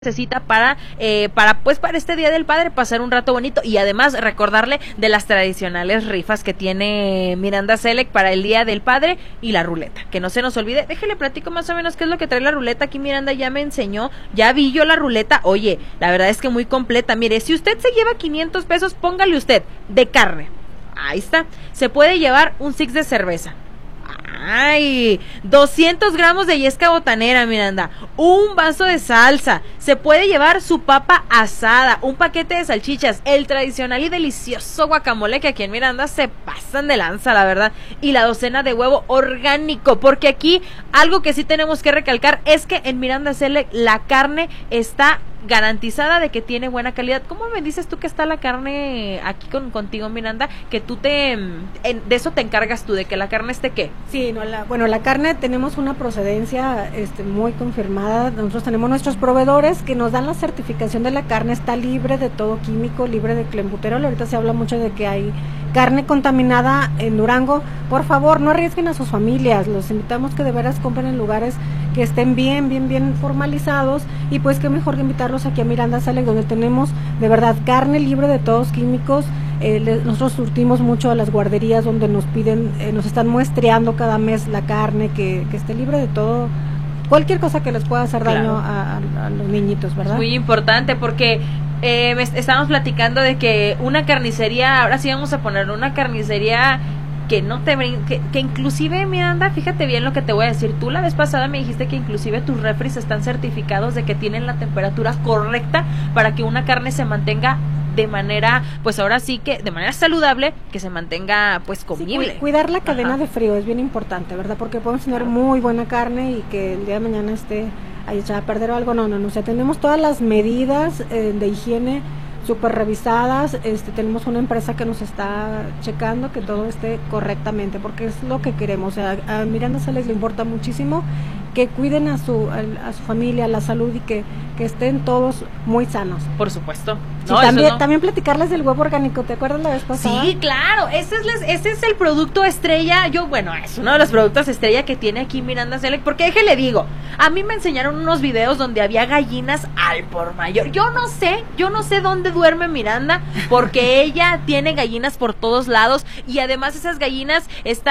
necesita para este Día del Padre pasar un rato bonito y además recordarle de las tradicionales rifas que tiene Miranda Select para el Día del Padre y la ruleta, que no se nos olvide. Déjele platico más o menos qué es lo que trae la ruleta. Aquí Miranda ya me enseñó, ya vi yo la ruleta. Oye, la verdad es que muy completa. Mire, si usted se lleva 500 pesos, póngale usted de carne. Ahí está. Se puede llevar un six de cerveza. Ay, 200 gramos de yesca botanera, Miranda, un vaso de salsa, se puede llevar su papa asada, un paquete de salchichas, el tradicional y delicioso guacamole que aquí en Miranda se pasan de lanza, la verdad, y la docena de huevo orgánico, porque aquí algo que sí tenemos que recalcar es que en Miranda Select la carne está garantizada de que tiene buena calidad. ¿Cómo me dices tú que está la carne aquí contigo, Miranda? Que tú de eso te encargas tú, de que la carne esté ¿qué? Sí, no, la carne tenemos una procedencia muy confirmada. Nosotros tenemos nuestros proveedores que nos dan la certificación de la carne, está libre de todo químico, libre de clenbuterol. Ahorita se habla mucho de que hay carne contaminada en Durango. Por favor, no arriesguen a sus familias. Los invitamos que de veras compren en lugares que estén bien formalizados, y pues qué mejor que invitarlos aquí a Miranda Select, donde tenemos de verdad carne libre de todos químicos. Nosotros surtimos mucho a las guarderías donde nos piden, nos están muestreando cada mes la carne que esté libre de todo, cualquier cosa que les pueda hacer daño a los niñitos, ¿verdad? Muy importante porque estábamos platicando de que una carnicería, ahora sí vamos a poner una carnicería que no te que inclusive, Miranda, fíjate bien lo que te voy a decir. Tú la vez pasada me dijiste que inclusive tus refris están certificados de que tienen la temperatura correcta para que una carne se mantenga de manera, pues ahora sí que de manera saludable, que se mantenga pues comible. Sí, cuidar la cadena de frío es bien importante, ¿verdad? Porque podemos tener muy buena carne y que el día de mañana esté ahí echada a perder o algo. No, o sea, tenemos todas las medidas de higiene súper revisadas. Tenemos una empresa que nos está checando que todo esté correctamente, porque es lo que queremos. O sea, a Miranda Select le importa muchísimo que cuiden a su familia, la salud, y que estén todos muy sanos. Por supuesto. Sí, también platicarles del huevo orgánico. ¿Te acuerdas la vez pasada? Sí, claro, ese es el producto estrella. Es uno de los productos estrella que tiene aquí Miranda Select, porque déjele digo, a mí me enseñaron unos videos donde había gallinas al por mayor. Yo no sé dónde duerme Miranda, porque ella tiene gallinas por todos lados, y además esas gallinas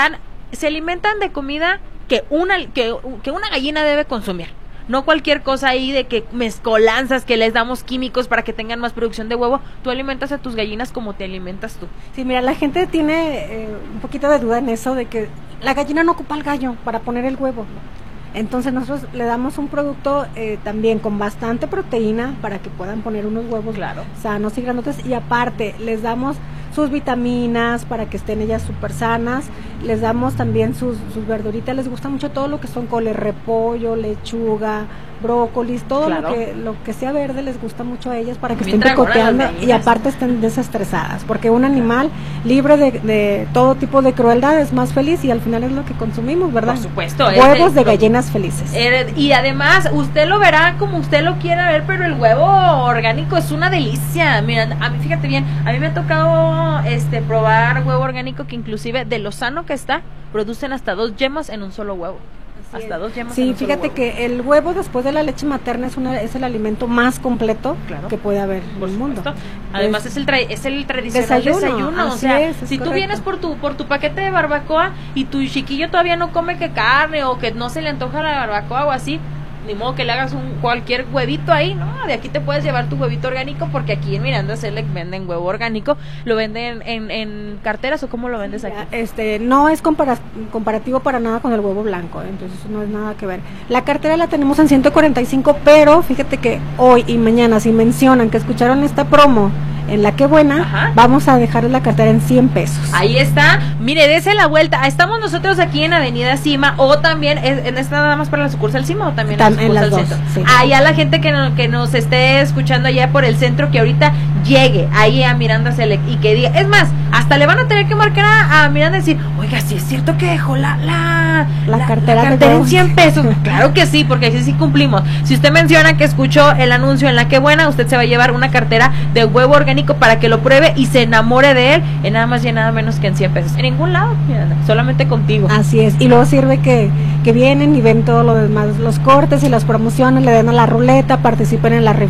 se alimentan de comida que una gallina debe consumir. No cualquier cosa ahí de que mezcolanzas, que les damos químicos para que tengan más producción de huevo. Tú alimentas a tus gallinas como te alimentas tú. Sí, mira, la gente tiene un poquito de duda en eso, de que la gallina no ocupa el gallo para poner el huevo. Entonces nosotros le damos un producto también con bastante proteína para que puedan poner unos huevos sanos y grandotes, y aparte les damos sus vitaminas para que estén ellas súper sanas. Les damos también sus verduritas. Les gusta mucho todo lo que son coles, repollo, lechuga, brócolis, todo lo que sea verde les gusta mucho a ellas, para que estén picoteando y aparte estén desestresadas, porque un animal libre de todo tipo de crueldad es más feliz, y al final es lo que consumimos, ¿verdad? Por supuesto. Huevos de gallinas felices. Y además, usted lo verá como usted lo quiera ver, pero el huevo orgánico es una delicia. Mira, a mí, fíjate bien, a mí me ha tocado probar huevo orgánico, que inclusive de lo sano que está, producen hasta 2 yemas en un solo huevo. Hasta 2 yemas. Sí, fíjate que el huevo después de la leche materna es el alimento más completo que puede haber en el mundo. Además es el tradicional desayuno. O sea, si tú vienes por tu paquete de barbacoa y tu chiquillo todavía no come que carne, o que no se le antoja la barbacoa o así, ni modo que le hagas cualquier huevito ahí, ¿no? De aquí te puedes llevar tu huevito orgánico, porque aquí en Miranda Select venden huevo orgánico. ¿Lo venden en carteras o cómo lo vendes aquí? No es comparativo para nada con el huevo blanco, entonces no es nada que ver. La cartera la tenemos en 145, pero fíjate que hoy y mañana, si mencionan que escucharon esta promo en La Qué Buena, vamos a dejarles la cartera en 100 pesos. Ahí está, mire, dese la vuelta. Estamos nosotros aquí en Avenida Cima, o también, ¿es nada más para la sucursal Cima o también en la sucursal las dos, centro? Sí. Allá la gente que nos esté escuchando allá por el centro, que ahorita llegue ahí a Miranda Select y que diga, es más, hasta le van a tener que marcar a Miranda y decir, oiga, sí es cierto que dejó la cartera en 100 pesos. Claro que sí, porque así sí cumplimos. Si usted menciona que escuchó el anuncio en La Qué Buena, usted se va a llevar una cartera de huevo orgánico para que lo pruebe y se enamore de él en nada más y nada menos que en 100 pesos. En ningún lado, Miranda, solamente contigo. Así es, y luego sirve que vienen y ven todo lo demás, los cortes y las promociones, le den a la ruleta, participen en la